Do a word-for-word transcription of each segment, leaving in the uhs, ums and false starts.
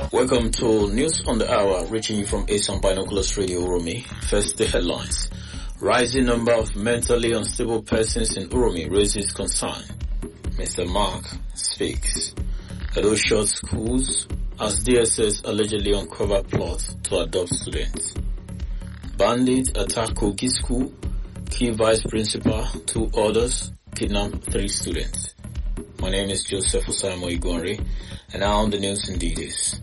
Welcome to News on the Hour, reaching you from Asan Binoculars Radio Uromi. First, the headlines. Rising number of mentally unstable persons in Uromi raises concern. Mister Mark speaks. Edo short schools as D S S allegedly uncover plot to adopt students. Bandits attack Kogi School, key vice principal, two others, kidnap three students. My name is Joseph Osamo Igwanri, and now on the news in details.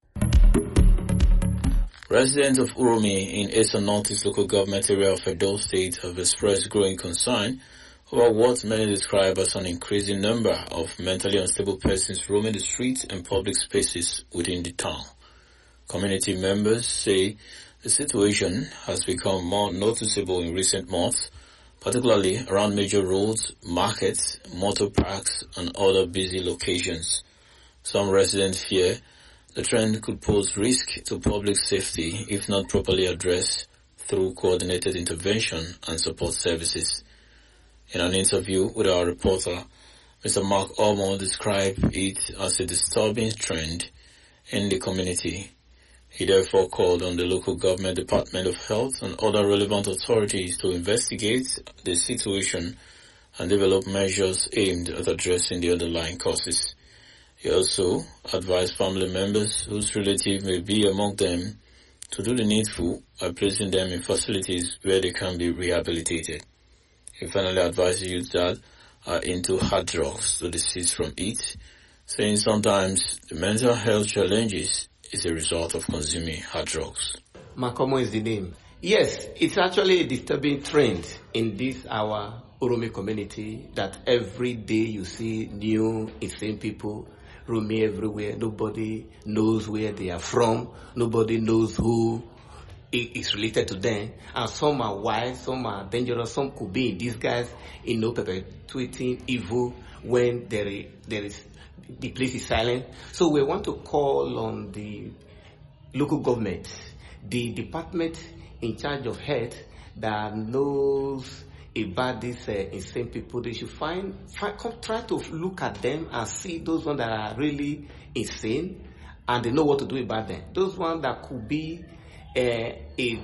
Residents of Uromi in Asan Northeast local government area of Edo State have expressed growing concern over what many describe as an increasing number of mentally unstable persons roaming the streets and public spaces within the town. Community members say the situation has become more noticeable in recent months, particularly around major roads, markets, motor parks, and other busy locations. Some residents fear the trend could pose risk to public safety if not properly addressed through coordinated intervention and support services. In an interview with our reporter, Mister Mark Omo described it as a disturbing trend in the community. He therefore called on the local government Department of Health and other relevant authorities to investigate the situation and develop measures aimed at addressing the underlying causes. He also advised family members whose relative may be among them to do the needful by placing them in facilities where they can be rehabilitated. He finally advised youth that are into hard drugs to desist from it, saying sometimes the mental health challenges is a result of consuming hard drugs. Makomo is the name. Yes, it's actually a disturbing trend in this our Uromi community that every day you see new insane people roaming everywhere. Nobody knows where they are from. Nobody knows who is related to them. And some are wild, some are dangerous, some could be in disguise, you know, perpetuating evil when there is, there is the place is silent. So we want to call on the local government, the department in charge of health that knows about these uh, insane people. They should find, find come, try to look at them and see those ones that are really insane and they know what to do about them. Those ones that could be uh, a, a,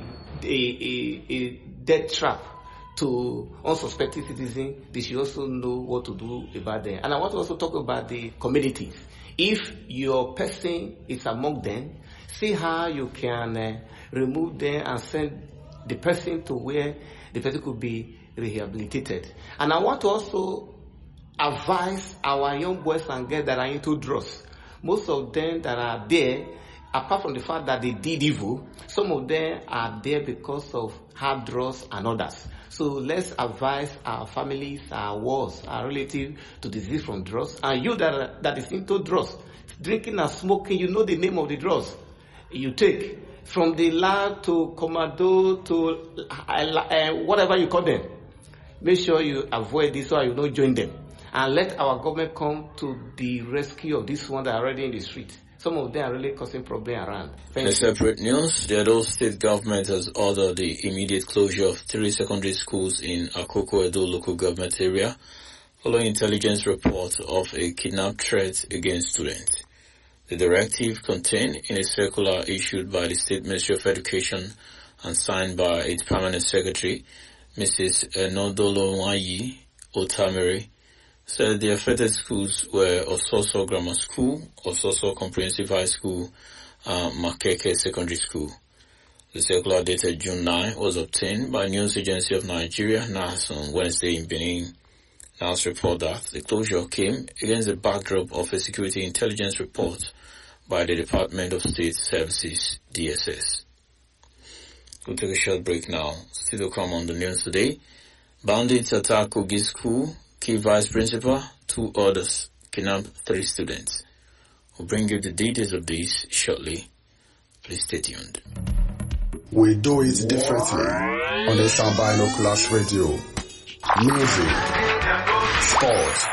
a, a death trap to unsuspecting citizens, they should also know what to do about them. And I want to also talk about the communities. If your person is among them, see how you can uh, remove them and send the person to where the person could be rehabilitated. And I want to also advise our young boys and girls that are into drugs. Most of them that are there, apart from the fact that they did evil, some of them are there because of hard drugs and others. So let's advise our families, our wards, our relatives to desist from drugs. And you that are, that is into drugs, drinking and smoking, you know the name of the drugs you take. From the lab to commando to uh, uh, whatever you call them. Make sure you avoid this or you don't join them. And let our government come to the rescue of this one that are already in the street. Some of them are really causing problems around. In separate news, the Edo State government has ordered the immediate closure of three secondary schools in Akoko Edo local government area following intelligence report of a kidnap threat against students. The directive contained in a circular issued by the State Ministry of Education and signed by its permanent secretary, Missus Enodolowayi Otamere, said the affected schools were Ososo Grammar School, Ososo Comprehensive High School, and Makeke Secondary School. The circular dated June ninth was obtained by News Agency of Nigeria, N A S, on Wednesday in Benin. N A S report that the closure came against the backdrop of a security intelligence report by the Department of State Services, D S S. We'll take a short break now. Still to come on the news today. Bandits attack Kogi School, key vice principal, two others, kidnap three students. We'll bring you the details of this shortly. Please stay tuned. We do it differently on the Asan Binoculars Radio. Music, sports,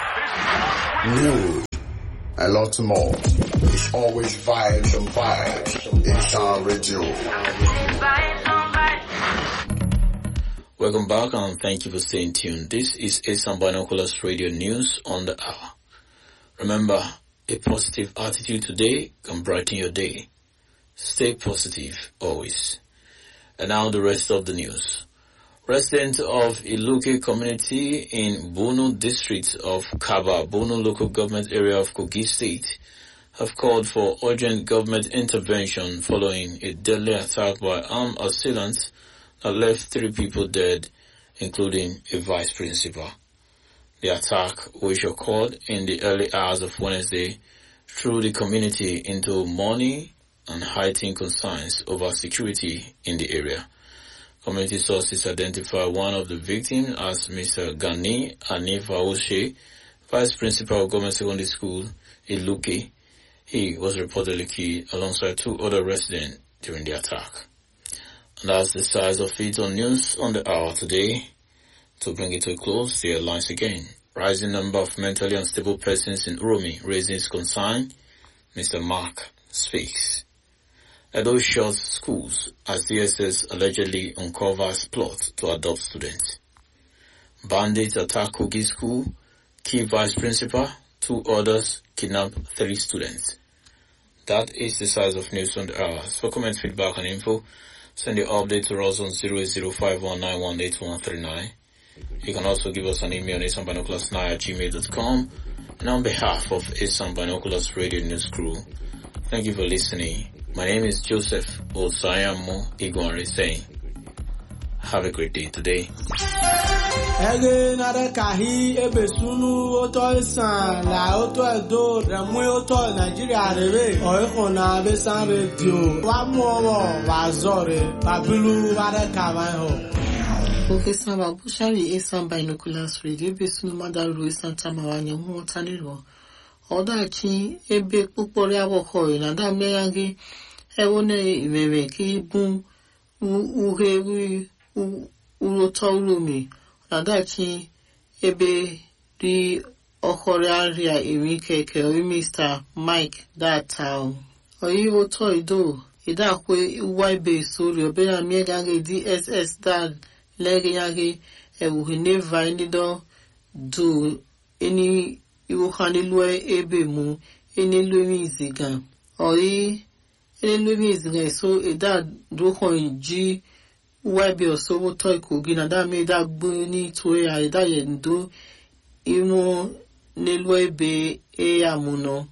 news, a lot more. It's always vibes and vibes in Asan Radio. Welcome back and thank you for staying tuned. This is Asan Binoculars Radio News on the Hour. Remember, A positive attitude today can brighten your day. Stay positive always. And now the rest of the news. Residents of Iluke community in Bono district of Kaba, Bono local government area of Kogi state, have called for urgent government intervention following a deadly attack by armed assailants that left three people dead, including a vice principal. The attack, which occurred in the early hours of Wednesday, threw the community into mourning and heightened concerns over security in the area. Community sources identify one of the victims as Mister Gani Anifa Oshe, Vice Principal of Government Secondary School, Iluke. He was reportedly killed alongside two other residents during the attack. And that's the size of it on news on the hour today. To bring it to a close, the headlines again. Rising number of mentally unstable persons in Uromi raises concern. Mister Mark speaks. Edo shuts schools as D S S allegedly uncovers plot to adopt students. Bandits attack Kogi school, key vice principal, two others kidnap three students. That is the size of news on the hour. For comment, feedback and info, send your update to us on zero eight zero five one nine one eight one three nine. You can also give us an email on asan binoculars nine at gmail dot com. And on behalf of Asan Binoculars Radio News Crew, thank you for listening. My name is Joseph Osayamo Igwanre saying, have a great day today. Ege nare kahi ebe sunu oto isan la oto edo remu oto Nigeria rebe oiko na besan radio wa muowo wa zore babilu ware kawan ho. Okay, Samba Bushari Asan Binoculars Radio besunu madaru isan tamawanya hu taniro. Oda chi ebe pupori awoko na da meyangi ewone imeme ki bun uhe wi uroto urumi na da chi ebe ri okore area imi keke o Mister Mike that town oyi oto ido ida kwe uwa ibe sori obe na meyangi D S S da lege yangi ewu neva inido do any iwo kanilwe ebe mu enelu miziga oyi enelu miziga so eda dokon ji webe osowo to Kogi na da me da gbo ni to ya eda ye ndo imo nelu ebe e amuno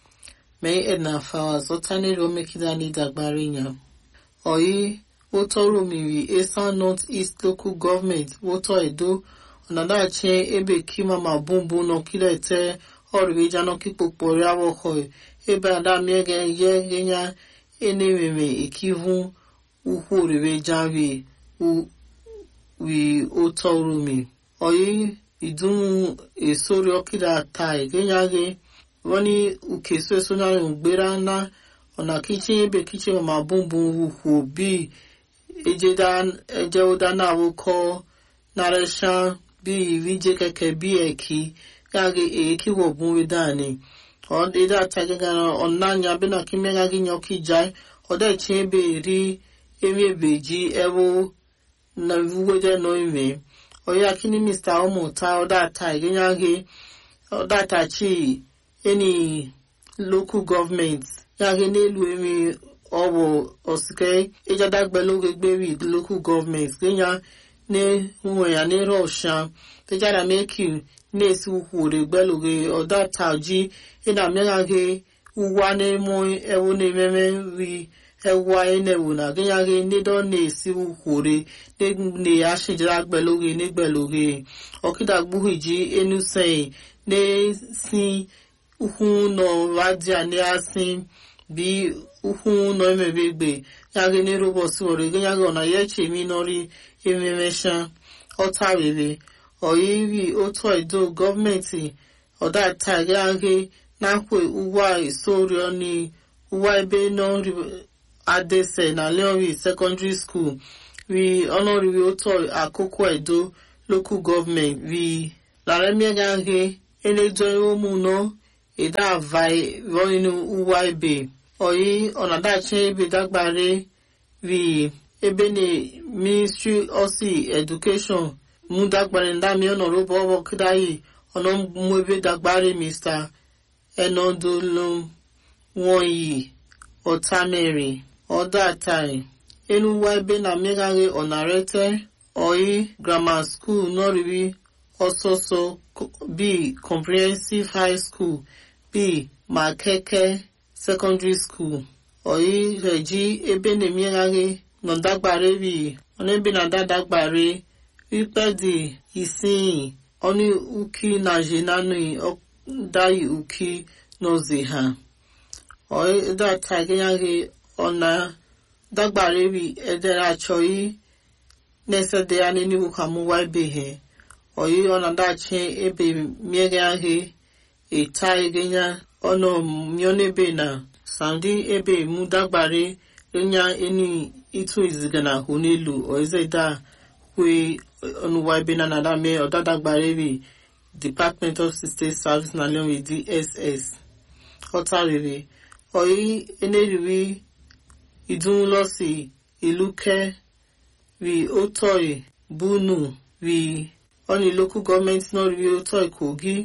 me ena fa so tani ro mekida ni dagbari yan oyi wotoro miri Asan North East Local Government woto edo onada che ebe kima mabumbu no kilete oribeja no kipopori awoko ebe ada miege ye genya enememe ikivu uhu ribeja wi u wi otorumi oyi idun esori okida tai genya ge woni ukeso so na ngbera na ona kichi ebe kichi mabumbu uhu bi ejedan ejeoda na awoko naresha bi vije keke bi eki kage eki wo bunwe dani o de da tagaga onanya be na kimega gi nyoki jai o de chebe ri emi beji ewo na vuwe no ime o ya kini Mister Omota o da tagaga gi o da ta chi any local government ya ge nelu emi owo osike ejada gbelo gbe wi local government kenya ne uwe ya ne rosha tejara make you ne si uhure gbeluge oda taji ina megage uwa ne mo ewu ne meme wi ewa ene wuna ganyage ne don ne si uhure ne ne ashijira gbeluge ne gbeluge okida gbuhiji enu sei ne si uhu no radia ne asin bi uhu no emebegbe yage ne robot ore ganyage ona yeche mi nori ememesha otarebe oyiwi oto edo government oda tagage nakwe uwa isorio ni uwa ebe no adese na Leonwi secondary school we honoriwe oto akoko edo local government we laremiagage elejo omu no eda vai wonu uwa ebe oyi onadache ebe dagbare we ebe ne Ministry of Education mu dagbare nda mi ono robo owo kidai ono mu ebe dagbare Mister enodolum nwoyi otamere odatai enuwa ebe na megaghe onarete oyi grammar school noribi ososo b comprehensive high school b makeke secondary school oyi reji ebe na megaghe no dagbare bi onebe na dadagbare ipedi isin oni uki na jenanu dai uki nozi ha oyi da tageyaghe ona dagbare bi edera choi nesede ya ni niwu kamu wa ebe he oyi ona da che ebe miegaghe eta egenya ono myonebe na sandi ebe mu dagbare enya eni itu izigana hunelu oizeda kwe onuwa ebe na nada me odadagbare bi Department of State Service na leon with D S S otarere oyi eneriwi idunlosi iluke we otoi bunu we only local government no we otoi Kogi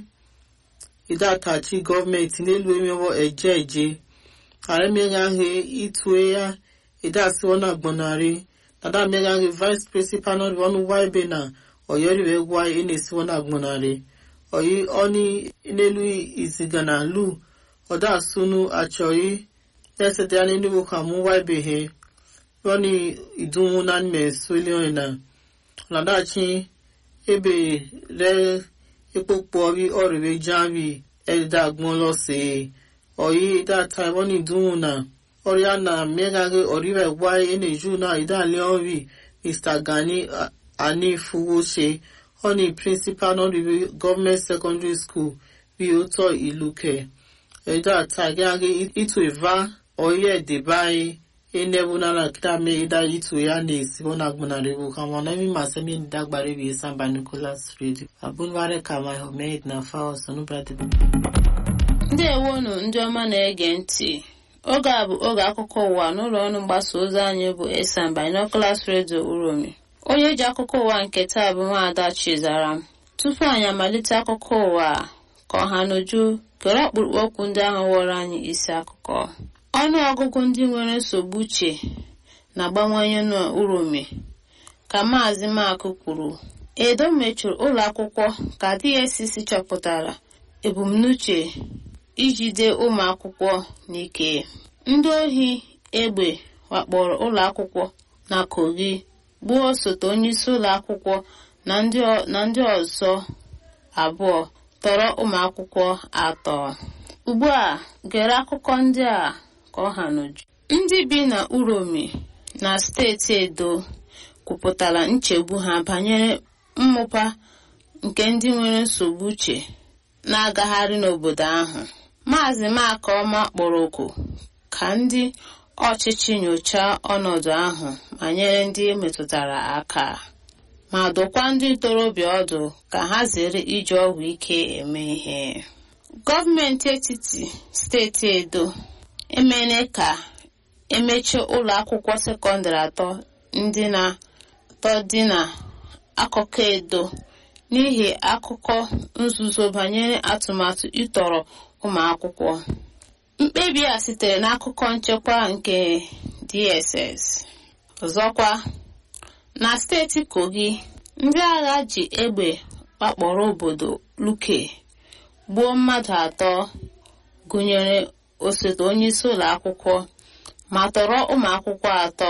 idatachi government nelu emewo eje eje aremegaghe itue ya idasi ona gbonari nada megaghe vice principal no wonu wa ebe na oyori we gwa enesi ona gbonari oyi oni nelu izigana lu oda sunu achoi tesede ani niwo kamu wa ebe he woni idunwu na nme swelion na nadachi ebe re epopo ori oriwe jawi elda gbon lo se oyi that time woni idunwu na oriana megage oriwe wa eneju na idale ori Mister Gani ani fuwose oni principal no the government secondary school bi oto iluke eda tagage itu eva oye de bai enebuna na kitame ida itu ya nesi bona gbona rebu kama na mi masemi dagbare bi Samba Nicholas Radio abunware kama homed na fa sonu brother ndị ewonu ndị ọma na-ege ntị oge a bụ oge akụkọ ụwa n'ụlọ ọrụ mgbasa ozi anyị bụ Samba Nicholas Radio Uromi onye ji akụkọ ụwa nke taa bụ Nwaada Chizaram. Tupu anyị amalite akụkọ ụwa ka ọha n'uju kere ọkpụrụkpụ okwu ndị ahụ wọrọ anyị isi akụkọ. Ọnụ ọgụgụ ndị nwere nsogbu uche na-abawanye n'Uromi ka Maazị Makụ kwuru. Edo mechuru ụlọ akwụkwọ ka D S C chọpụtara ebumnuche ijide ụmụ akwụkwọ n'ike. Ndị ohi egbe wakporo ụlọ akwụkwọ na Kogi gbuo osote onyeisi ụlọ akwụkwọ na ndị na ndị ọzọ abụọ tọrọ ụmụ akwụkwọ atọ. Ugbu a gere akụkọ ndị a ka ọ ha n'uju. Ndị bi na Uromi na steeti Edo kwupụtara nchegbu ha banyere mmụpa nke ndị nwere nsogbu uche na-agagharị n'obodo ahụ. Maazị Makọma kpọrọ oku ka ndị ọchịchị nyochaa ọnọdụ ahụ ma nyere ndị metụtara aka ma dụkwa ndị ntorobịa ọdụ ka ha zere iji ọgwụ ike eme ihe. Gọọmenti etiti steeti Edo emene ka emechie ụlọ akwụkwọ sekọndịrị atọ ndị na atọ dị na akụkọ Edo n'ihi akụkọ nzuzo banyere atụmatụ ịtọrọ ụmụ akwụkwọ. Mkpebi a sitere n'akụkọ nchekwa nke D S S. Ọzọkwa, na steeti Kogi, ndị agha ji egbe wakporo obodo Luke gbuo mmadụ atọ gụnyere osote onyeisi ụlọ akwụkwọ ma tọrọ ụmụ akwụkwọ atọ.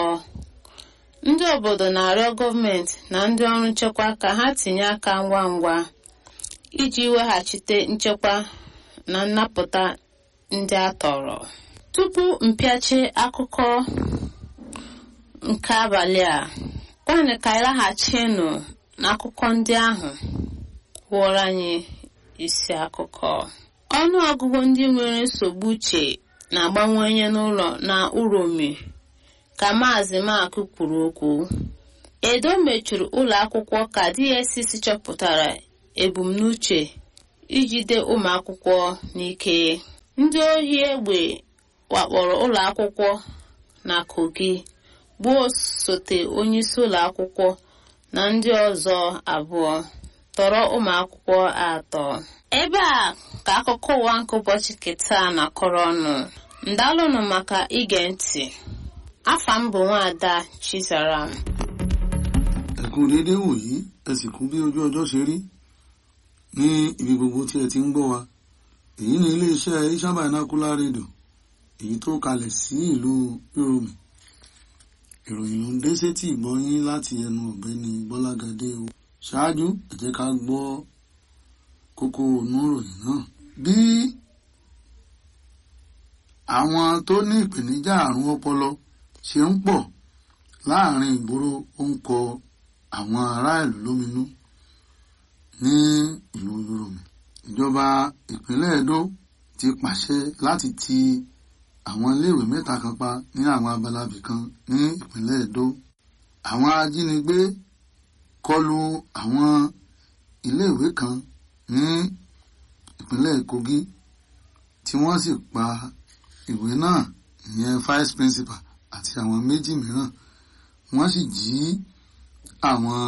Ndị obodo na-arịọ gọọmenti na ndị ọrụ nchekwa ka ha tinye aka ngwa ngwa iji weghachite nchekwa na nnapụta ndị a tọrọ. Tupu mpịachi akụkọ nke abalị a, kwanụ ka ịlaghachinụ n'akụkọ ndị ahụ wụrụ anyị isi akụkọ. Ọnụ ọgụgụ ndị nwere nsogbu uche na-agbanwenye n'ụlọ na Uromi ka Maazị Makụ kwuru okwu. Edo mechuru ụlọ akwụkwọ ka D S C chọpụtara ebumnuche ijide ụmụ akwụkwọ n'ike. Ndị ohi egbe wakporo ụlọ akwụkwọ na Kogi gbuo osote onyeisi ụlọ akwụkwọ na ndị ọzọ abụọ tọrọ ụmụ akwụkwọ atọ. Ebe a ka akụkọ ụwa nke ụbọchị keta na-akọrọ ọnụ. Ndalụnụ maka ige ntị. Afa m bụ Nwaada Chizaram. Ẹ kú dédé wòyí, ẹ sì kú bí ojú ọjọ́ ṣe rí ní ibi gbogbo tí ẹ ti ń gbọ́ wa. Èyí ni iléeṣẹ́ Asian Binocular Radio, èyí tó kalẹ̀ sí ìlú Uromi. Ìròyìn ló ń dé sétí ìgbọ́yín láti ẹnu ọ̀gbẹ́ni Bọ́lágadé o. Ṣáájú, ẹ jẹ́ ká gbọ́ kókó inú ìròyìn náà. Bí àwọn tó ní ìpèníjà àrùn ọpọlọ ṣe ń pọ̀ láàrin ìgboro ó ń kọ àwọn ará ìlú lóminú ní ìlú Uromi. Ìjọba ìpínlẹ̀ Edo ti pàṣẹ láti ti àwọn iléèwé mẹ́ta kan pa ní àwọn abalabì kan ní ìpínlẹ̀ Edo. Àwọn ajínigbé kọlu àwọn iléèwé kan ní ìpínlẹ̀ Kogi tí wọ́n sì pa ìwé náà, ìyẹn vice principal àti àwọn méjì mìíràn. Wọ́n sì jí àwọn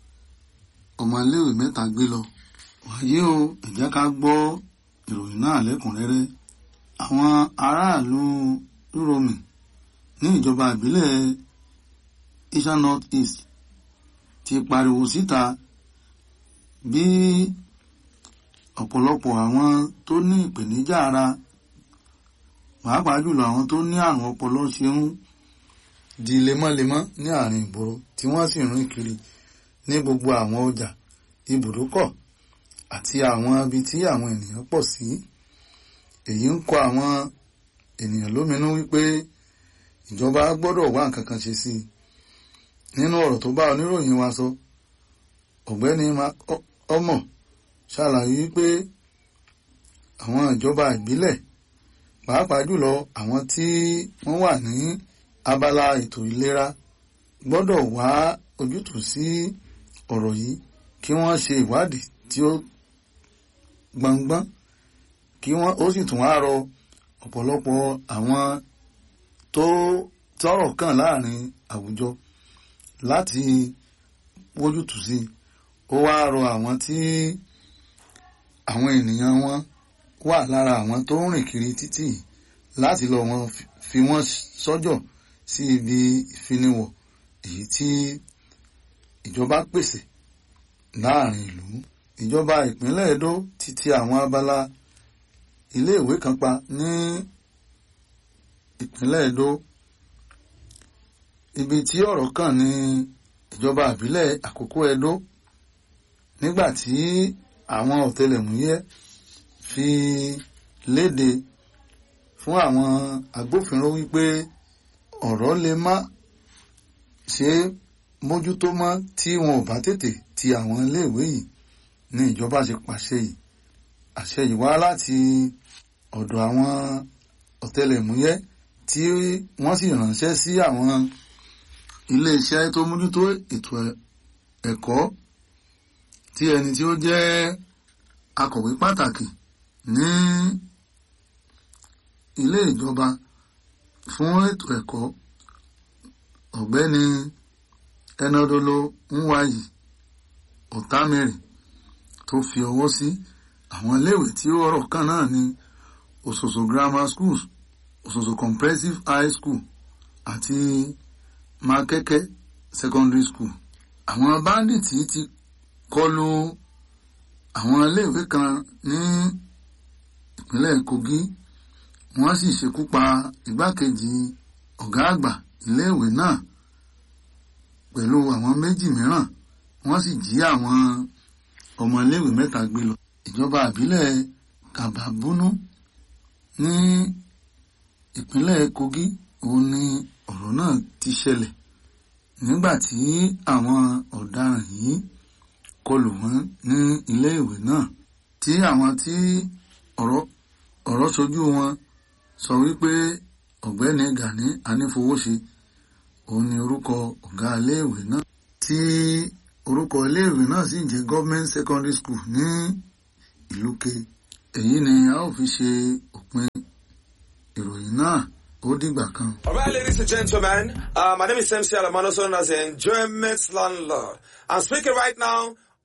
ọmọléèwé mẹ́ta gbé lọ. Wàyí o, ẹ jẹ́ ká gbọ́ ìròyìn náà lẹ́kùnrẹ́rẹ́. Àwọn aráàlú Uromi ní ìjọba ìbílẹ̀ Asian North East ti pariwo síta bí ọ̀pọ̀lọpọ̀ àwọn tó ní ìpèníjà ara, pàápàá jùlọ àwọn tó ní àrùn ọpọlọ ṣe ń di lemọ́lemọ́ ní àárín ìgboro tí wọ́n sì rìn kiri ní gbogbo àwọn ọjà, ibùdókọ̀ àti àwọn ibi tí àwọn ènìyàn pọ̀ sí. Èyí ń kọ àwọn ènìyàn lóminú wípé ìjọba gbọ́dọ̀ wá nǹkan kan ṣe sí i. Nínú ọ̀rọ̀ tó bá oníròyìn wa sọ, ọ̀gbẹ́ni Omo ṣàlàyé wípé àwọn ìjọba ìbílẹ̀, pàápàá jùlọ àwọn tí wọ́n wà ní abala ètò ìlera, gbọ́dọ̀ wá ojútùú sí ọ̀rọ̀ yìí kí wọ́n ṣe ìwádìí tí ó gbọngbọ́n, kí wọ́n ó sì tún wá rọ ọ̀pọ̀lọpọ̀ àwọn tó tọ́rọ̀ kàn láàrin àwùjọ láti wójútùú sí. Ó wá rọ àwọn tí àwọn ènìyàn wọn wà lára àwọn tó ń rìn kiri títì láti lọ wọn fi wọ́n sọ́jọ̀ sí ibi ìfiniwọ̀ èyí tí ìjọba pèsè láàrin ìlú. Ìjọba ìpínlẹ̀ Edo ti ti àwọn abala iléèwé kan pa ní ìpínlẹ̀ Edo. Ibi tí ọ̀rọ̀ kàn ní ìjọba ìbílẹ̀ Àkókò Edo, nígbà tí àwọn ọ̀tẹlẹ̀múyẹ́ fi léde fún àwọn agbófinró wípé ọ̀rọ̀ lè má ṣe mójútó mọ́ tí wọn ò bá tètè ti àwọn iléèwé yìí, ní ìjọba ṣe pàṣẹ yìí. Àṣẹ yìí wá láti ọ̀dọ̀ àwọn ọ̀tẹlẹ̀múyẹ́ tí wọ́n sì ránṣẹ́ sí àwọn iléeṣẹ́ tó mójútó ètò ẹ̀kọ́, tí ẹni tí ó jẹ́ akọ̀wé pàtàkì ní ilé ìjọba fún ètò ẹ̀kọ́, ọ̀gbẹ́ni Enodolo Nwayi Otamere, tó fi ọwọ́ sí àwọn iléèwé tí ó ọ̀rọ̀ kan náà ní Ososo Grammar Schools, Ososo Comprehensive High School àti Makeke Secondary School. Àwọn bandits ti kọlu àwọn iléèwé kan ní ìpínlẹ̀ Kogi, wọ́n sì ṣekú pa igbákejì ọ̀gá àgbà iléèwé náà pẹ̀lú àwọn méjì mìíràn. Wọ́n sì jí àwọn ọmọ iléèwé mẹ́ta gbé lọ. Ìjọba ìbílẹ̀ Kababunu ní ìpínlẹ̀ Kogi òun ni ọ̀rọ̀ náà ti ṣẹlẹ̀ nígbà tí àwọn ọ̀daràn yìí kọlù wọ́n ní iléèwé náà, tí àwọn tí ọ̀rọ̀ ọ̀rọ̀ ṣojú wọn sọ wípé ọ̀gbẹ́ni Gani Anífowóṣe òun ni orúkọ ọ̀gá iléèwé náà, tí orúkọ iléèwé náà sì jẹ́ Government Secondary School ní Ìlúke. Èyí ni a ó fi ṣe òpin ìròyìn náà. Ó dìgbà kan. All right, ladies and gentlemen, uh, my name is M C Alamano, known as the Enjoyment Landlord. I'm speaking right now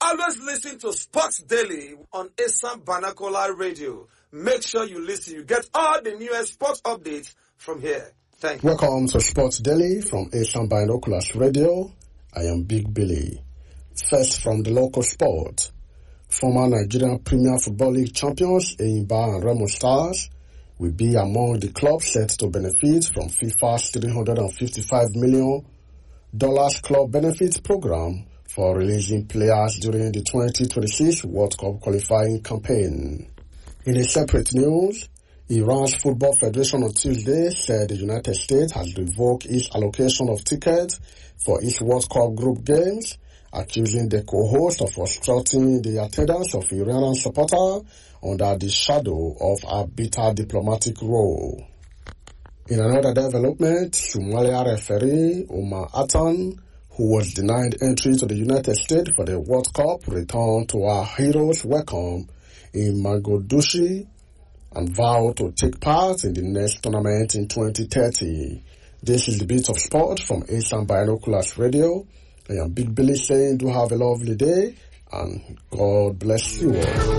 Always listen to Sports Daily on Esan Banakola Radio. Make sure you listen. You get all the newest sports updates from here. Thank you. Welcome to Sports Daily from Asian Binoculars Radio. I am Big Billy. First from the local sport. Former Nigerian Premier Football League champions Enyimba and Remo Stars will be among the clubs set to benefit from FIFA's three hundred fifty-five million dollars club benefits program for releasing players during the twenty twenty-six World Cup qualifying campaign. In a separate news, Iran's Football Federation on Tuesday said the United States has revoked its allocation of tickets for its World Cup group games, accusing the co-host of obstructing the attendance of Iranian supporters under the shadow of a bitter diplomatic role. In another development, Somalia referee Omar Atan, who was denied entry to the United States for the World Cup, returned to our heroes' welcome in Mogadishu and vowed to take part in the next tournament in twenty thirty. This is the Bit of Sport from Asian Binoculars Radio. I am Big Billy saying do have a lovely day and God bless you all.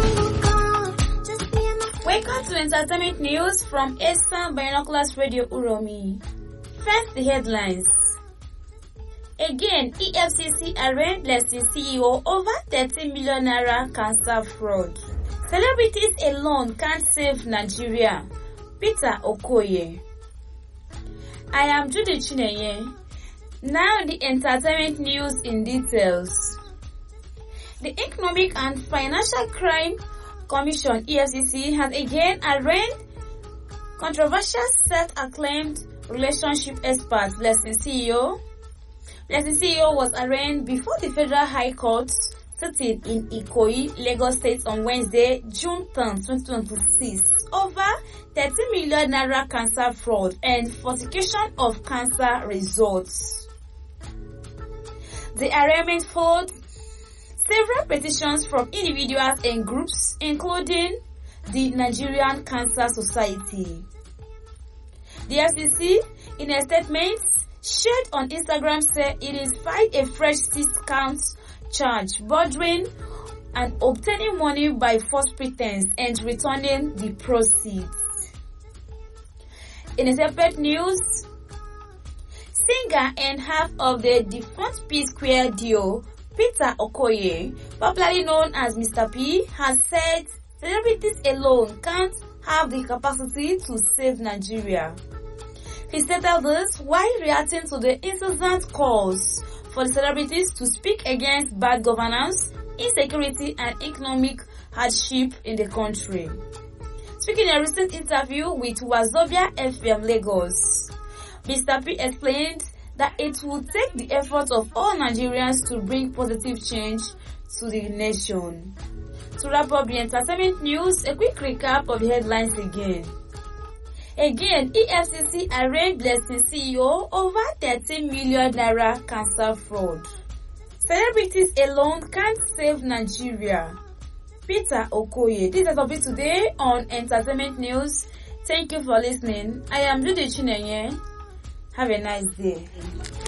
Welcome to entertainment news from Asian Binoculars Radio Uromi. First, the headlines. Again, E F C C arraigned Blessing C E O over thirty million naira cancer fraud. Celebrities alone can't save Nigeria. Peter Okoye. I am Judy Chineye. Now the entertainment news in details. The Economic and Financial Crime Commission E F C C has again arraigned controversial self-acclaimed relationship expert Blessing C E O. Blessing C E O was arraigned before the Federal High Court sitting in Ikoyi, Lagos State on Wednesday, June tenth, twenty twenty-six, over thirty million naira cancer fraud and falsification of cancer results. The arraignment followed several petitions from individuals and groups, including the Nigerian Cancer Society. The F C C, in a statement shared on Instagram, said it is filed a fresh six-count charge bordering and obtaining money by false pretense and returning the proceeds. In a separate news, singer and half of the defunct P-Square duo, Peter Okoye, popularly known as Mister P, has said celebrities alone can't have the capacity to save Nigeria. He stated this while reacting to the incessant calls for the celebrities to speak against bad governance, insecurity, and economic hardship in the country. Speaking in a recent interview with Wazobia F M Lagos, Mister P explained that it will take the effort of all Nigerians to bring positive change to the nation. To wrap up the entertainment news, a quick recap of the headlines again. Again, E F C C arraigned Blessing C E O over thirty million naira cancer fraud. Celebrities alone can't save Nigeria. Peter Okoye. This is all today on Entertainment News. Thank you for listening. I am Judy Chineye. Have a nice day.